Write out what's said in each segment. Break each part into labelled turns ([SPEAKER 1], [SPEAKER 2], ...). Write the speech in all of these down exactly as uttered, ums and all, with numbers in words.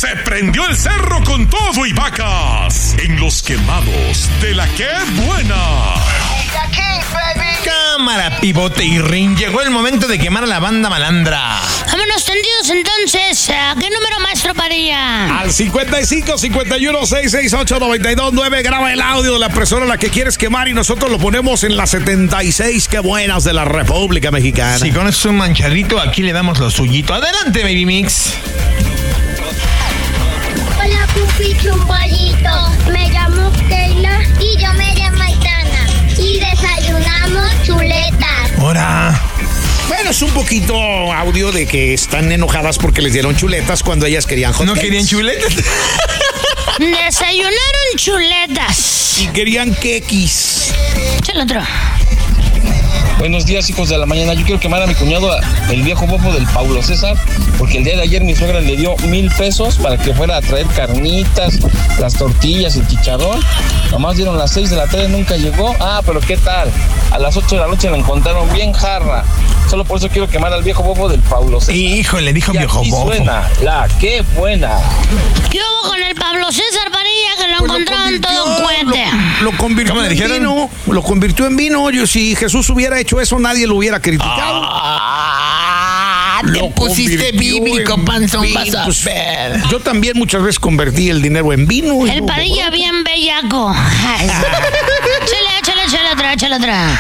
[SPEAKER 1] Se prendió el cerro con todo y vacas en Los Quemados de la Que Buena.
[SPEAKER 2] Cámara, pivote y ring. Llegó el momento de quemar a la banda malandra.
[SPEAKER 3] Vámonos tendidos entonces. ¿A qué número, maestro Padilla?
[SPEAKER 4] Al cincuenta y cinco, cincuenta y uno, seiscientos sesenta y ocho, noventa y dos nueve. Graba el audio de la persona a la que quieres quemar y nosotros lo ponemos en las setenta y seis Que Buenas de la República Mexicana.
[SPEAKER 2] Si conoces un manchadito, aquí le damos lo suyito. Adelante, Baby Mix.
[SPEAKER 5] Hola, Pupi Chumballito. Me llamo Keila y yo me llamo Aitana. Y desayunamos chuletas.
[SPEAKER 2] Ahora.
[SPEAKER 4] Bueno, es un poquito audio de que están enojadas porque les dieron chuletas cuando ellas querían hot
[SPEAKER 2] ¿No
[SPEAKER 4] cakes.
[SPEAKER 2] querían chuletas?
[SPEAKER 3] Desayunaron chuletas.
[SPEAKER 4] Y querían quequis.
[SPEAKER 3] Échale otro.
[SPEAKER 6] Buenos días, hijos de la mañana. Yo quiero quemar a mi cuñado, el viejo bobo del Paulo César, porque el día de ayer mi suegra le dio mil pesos para que fuera a traer carnitas, las tortillas, el chicharrón. Nomás dieron las seis de la tarde, nunca llegó. Ah, pero ¿qué tal? A las ocho de la noche la encontraron bien jarra. Solo por eso quiero quemar al viejo bobo del Paulo César.
[SPEAKER 2] Hijo, le dijo
[SPEAKER 6] y
[SPEAKER 2] viejo
[SPEAKER 6] aquí
[SPEAKER 2] bobo.
[SPEAKER 6] Suena la Que Buena.
[SPEAKER 3] ¿Qué hubo con el Pablo César Padilla que lo
[SPEAKER 4] Pues lo
[SPEAKER 3] encontraron
[SPEAKER 4] convirtió-
[SPEAKER 3] todo cuete?
[SPEAKER 4] Lo, lo convirtió
[SPEAKER 2] ¿Cómo le
[SPEAKER 4] en
[SPEAKER 2] dijeron?
[SPEAKER 4] vino. Lo convirtió en vino. Yo, si Jesús hubiera hecho eso, nadie lo hubiera criticado.
[SPEAKER 2] Ah, te
[SPEAKER 4] Lo
[SPEAKER 2] pusiste
[SPEAKER 4] convirtió
[SPEAKER 2] bíblico,
[SPEAKER 4] en
[SPEAKER 2] panzón,
[SPEAKER 4] vino.
[SPEAKER 2] vas a
[SPEAKER 4] Pues,
[SPEAKER 2] ver.
[SPEAKER 4] yo también muchas veces convertí el dinero en vino.
[SPEAKER 3] El Padilla bien bellaco. Échale, échale, échale otra, échale otra.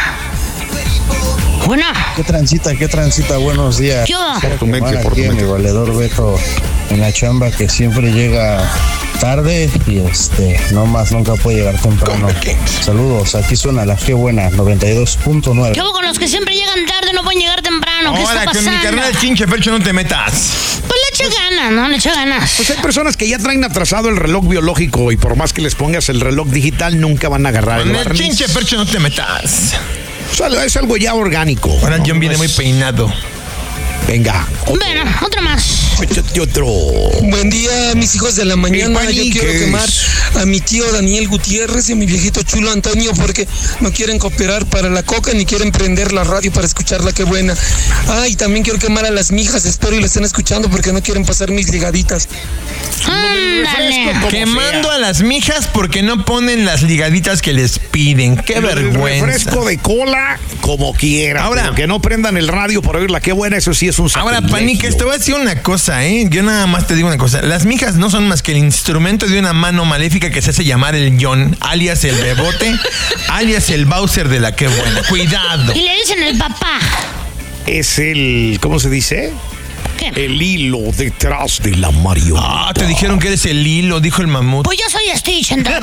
[SPEAKER 3] Bueno,
[SPEAKER 7] ¿Qué transita, qué transita? Buenos días.
[SPEAKER 3] ¿qué hubo?
[SPEAKER 4] Por tu mente,
[SPEAKER 7] Quemar
[SPEAKER 4] por tu
[SPEAKER 7] aquí a mi
[SPEAKER 4] mente.
[SPEAKER 7] valedor Beto en la chamba que siempre llega tarde y este, no más nunca puede llegar temprano. Saludos, aquí suena la Que Buena, noventa y dos punto nueve.
[SPEAKER 3] ¿Qué hubo con los que siempre llegan tarde, no pueden llegar temprano? ¿Qué
[SPEAKER 2] Ahora,
[SPEAKER 3] está
[SPEAKER 2] con mi
[SPEAKER 3] pasando?
[SPEAKER 2] carnal Chinche Fercho no te metas.
[SPEAKER 3] Pues le echa ganas, ¿no? Le echa ganas.
[SPEAKER 4] Pues hay personas que ya traen atrasado el reloj biológico y por más que les pongas el reloj digital, nunca van a agarrar
[SPEAKER 2] Con
[SPEAKER 4] el
[SPEAKER 2] el
[SPEAKER 4] barniz.
[SPEAKER 2] Chinche Fercho no te metas.
[SPEAKER 4] O sea, es algo ya orgánico.
[SPEAKER 2] Ahora John viene muy peinado.
[SPEAKER 4] Venga,
[SPEAKER 3] Bueno, otra más.
[SPEAKER 4] échate otro.
[SPEAKER 8] Buen día, mis hijos de la mañana. Yo
[SPEAKER 4] Paniques.
[SPEAKER 8] quiero quemar a mi tío Daniel Gutiérrez y a mi viejito chulo Antonio porque no quieren cooperar para la coca ni quieren prender la radio para escuchar la Que Buena. Ah, y también quiero quemar a las mijas. Espero y la estén escuchando porque no quieren pasar mis ligaditas.
[SPEAKER 3] Ándale.
[SPEAKER 4] Como
[SPEAKER 2] Quemando
[SPEAKER 4] sea.
[SPEAKER 2] a las mijas porque no ponen las ligaditas que les piden. ¡Qué
[SPEAKER 4] El
[SPEAKER 2] vergüenza!
[SPEAKER 4] refresco de cola, como quiera.
[SPEAKER 2] Ahora-
[SPEAKER 4] Ahora, que no prendan el radio para oír la Que Buena, eso sí es un
[SPEAKER 2] Ahora,
[SPEAKER 4] sacrilegio.
[SPEAKER 2] Paniques, te voy a decir una cosa, ¿eh? Yo nada más te digo una cosa. Las mijas no son más que el instrumento de una mano maléfica que se hace llamar el John, alias el Bebote, alias el Bowser de la Que Buena. Cuidado.
[SPEAKER 3] Y le dicen el papá.
[SPEAKER 4] Es el, ¿cómo se dice?
[SPEAKER 3] ¿Qué?
[SPEAKER 4] El hilo detrás de la marioneta.
[SPEAKER 2] Ah, te dijeron que eres el hilo, dijo el mamut.
[SPEAKER 3] Pues yo soy Stitch, entonces.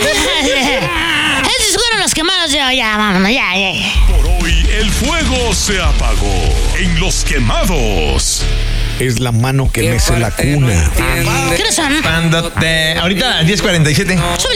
[SPEAKER 3] Esos fueron los quemados de hoy. Ya, vámonos, ya, ya.
[SPEAKER 1] Por hoy el fuego se apagó en Los Quemados.
[SPEAKER 4] Es la mano que mece la cuna.
[SPEAKER 3] ¿Qué hora son?
[SPEAKER 2] Cuando te- Ahorita a las diez cuarenta y siete.
[SPEAKER 3] Súbele.